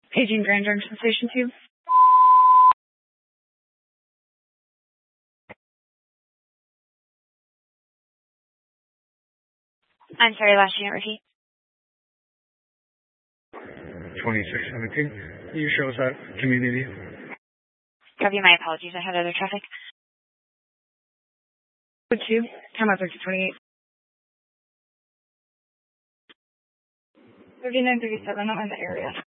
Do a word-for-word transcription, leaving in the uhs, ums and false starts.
Paging Grand Junction Station two. I'm sorry, last unit repeat. twenty-six seventeen. You show us that community. Copy, my apologies. I had other traffic. Code two, time out thirty twenty-eight. thirty-nine thirty-seven, I'm in the area.